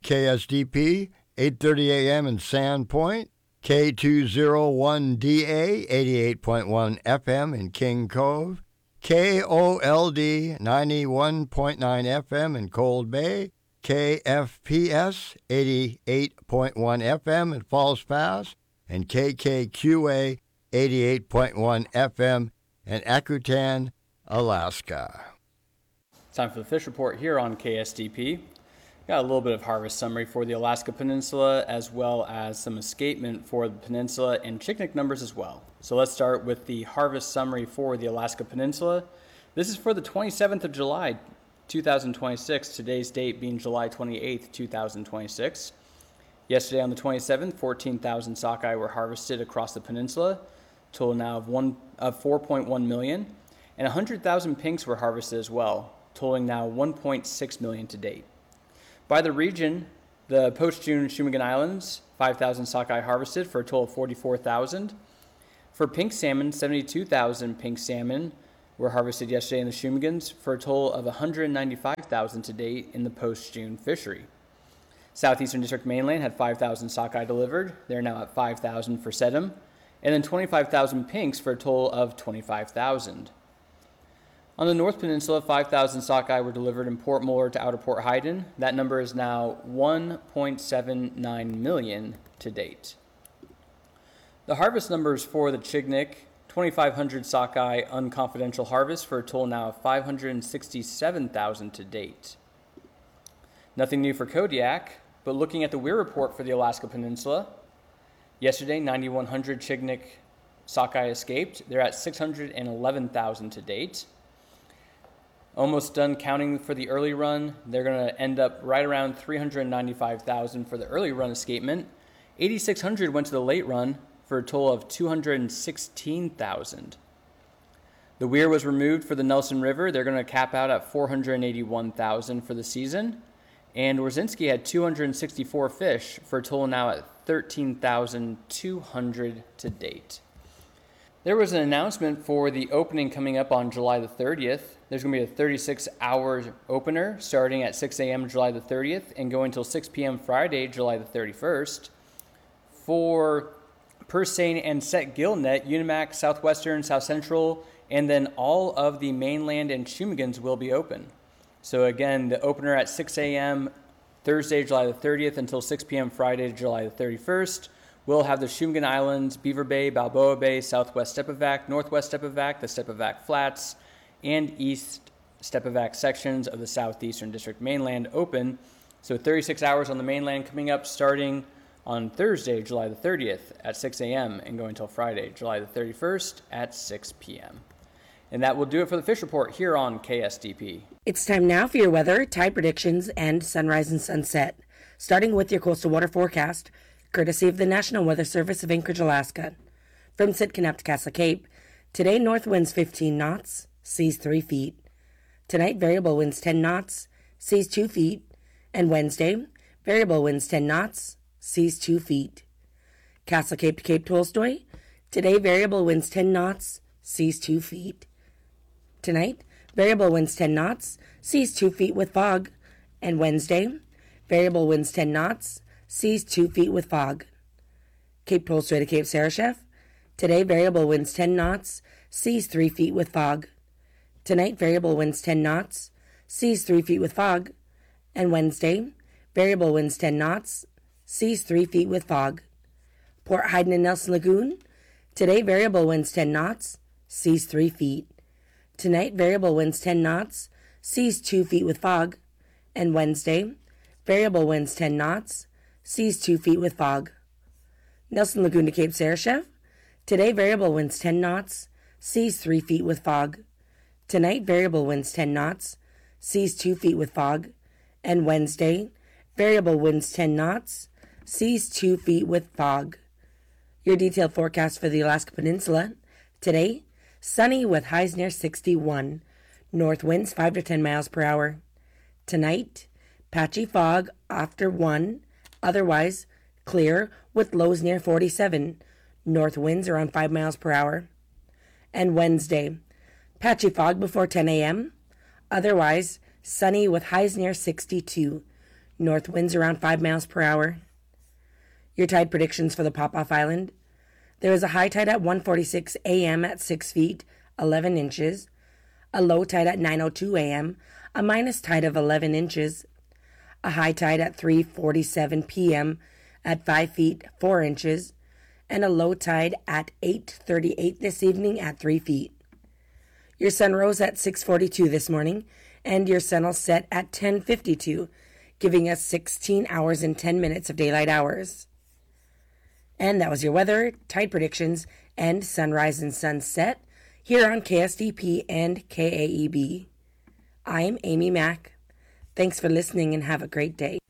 KSDP, 8:30 a.m. in Sandpoint, K201DA, 88.1 FM in King Cove, KOLD, 91.9 FM in Cold Bay, KFPS, 88.1 FM in Falls Pass, and KKQA, 88.1 FM in Akutan, Alaska. Time for the fish report here on KSDP. Got a little bit of harvest summary for the Alaska Peninsula, as well as some escapement for the peninsula and Chignik numbers as well. So let's start with the harvest summary for the Alaska Peninsula. This is for the 27th of July, 2026, today's date being July 28th, 2026. Yesterday on the 27th, 14,000 sockeye were harvested across the peninsula, total now of 4.1 million, and 100,000 pinks were harvested as well, totaling now 1.6 million to date. By the region, the post-June Shumagon Islands, 5,000 sockeye harvested for a total of 44,000. For pink salmon, 72,000 pink salmon were harvested yesterday in the Shumagons for a total of 195,000 to date in the post-June fishery. Southeastern District Mainland had 5,000 sockeye delivered. They're now at 5,000 for sedum, and then 25,000 pinks for a total of 25,000. On the North Peninsula, 5,000 sockeye were delivered in Port Muller to Outer Port Heiden. That number is now 1.79 million to date. The harvest numbers for the Chignik, 2,500 sockeye unconfidential harvest for a total now of 567,000 to date. Nothing new for Kodiak, but looking at the Weir report for the Alaska Peninsula, yesterday 9,100 Chignik sockeye escaped. They're at 611,000 to date. Almost done counting for the early run. They're going to end up right around 395,000 for the early run escapement. 8,600 went to the late run for a total of 216,000. The Weir was removed for the Nelson River. They're going to cap out at 481,000 for the season. And Wierzinski had 264 fish for a total now at 13,200 to date. There was an announcement for the opening coming up on July the 30th. There's going to be a 36-hour opener starting at 6 a.m. July the 30th and going until 6 p.m. Friday, July the 31st. For purse seine and set gill net, Unimac, Southwestern, South Central, and then all of the mainland and Shumagons will be open. So again, the opener at 6 a.m. Thursday, July the 30th until 6 p.m. Friday, July the 31st. We'll have the Shumagon Islands, Beaver Bay, Balboa Bay, Southwest Stepavac, Northwest Stepavac, the Stepavac Flats, and East Stepavac sections of the Southeastern District mainland open. So 36 hours on the mainland coming up starting on Thursday, July the 30th at 6 a.m. and going until Friday, July the 31st at 6 p.m. And that will do it for the fish report here on KSDP. It's time now for your weather, tide predictions, and sunrise and sunset. Starting with your coastal water forecast, courtesy of the National Weather Service of Anchorage, Alaska. From Sitka to Castle Cape, today north winds 15 knots, seas 3 feet. Tonight variable winds 10 knots, seas 2 feet. And Wednesday, variable winds 10 knots, seas 2 feet. Castle Cape to Cape Tolstoy, today variable winds 10 knots, seas 2 feet. Tonight, variable winds 10 knots, seas 2 feet with fog. And Wednesday, variable winds 10 knots, seas 2 feet with fog. Cape Tolstoy to Cape Sarashef, today variable winds 10 knots, seas 3 feet with fog. Tonight, variable winds 10 knots, seas 3 feet with fog. And Wednesday, variable winds 10 knots, seas 3 feet with fog. Port Heiden and Nelson Lagoon, today variable winds 10 knots, seas 3 feet. Tonight, variable winds 10 knots, seas 2 feet with fog. And Wednesday, variable winds 10 knots, seas 2 feet with fog. Nelson Lagoon to Cape Sarashef, today variable winds 10 knots, seas 3 feet with fog. Tonight, variable winds 10 knots, seas 2 feet with fog. And Wednesday, variable winds 10 knots, seas 2 feet with fog. Your detailed forecast for the Alaska Peninsula. Today, sunny with highs near 61. North winds 5 to 10 miles per hour. Tonight, patchy fog after 1. Otherwise, clear with lows near 47. North winds around 5 miles per hour. And Wednesday, patchy fog before 10 a.m. Otherwise, sunny with highs near 62. North winds around 5 miles per hour. Your tide predictions for the Pop-Off Island. There is a high tide at 1:46 a.m. at 6 feet, 11 inches. A low tide at 9:02 a.m., a minus tide of 11 inches. A high tide at 3:47 p.m. at 5 feet, 4 inches. And a low tide at 8:38 this evening at 3 feet. Your sun rose at 6:42 this morning, and your sun will set at 10:52, giving us 16 hours and 10 minutes of daylight hours. And that was your weather, tide predictions, and sunrise and sunset here on KSDP and KAEB. I'm Amy Mack. Thanks for listening and have a great day.